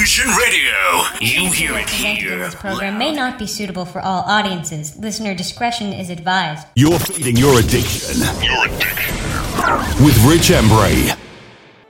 Evolution Radio. You hear it here. This program may not be suitable for all audiences. Listener discretion is advised. You're feeding your addiction. With Rich Embray.